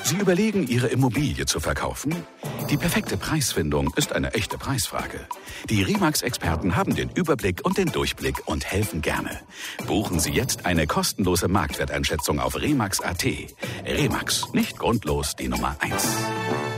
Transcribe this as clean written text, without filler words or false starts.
Sie überlegen, Ihre Immobilie zu verkaufen? Die perfekte Preisfindung ist eine echte Preisfrage. Die Remax-Experten haben den Überblick und den Durchblick und helfen gerne. Buchen Sie jetzt eine kostenlose Marktwerteinschätzung auf remax.at. Remax, nicht grundlos die Nummer 1.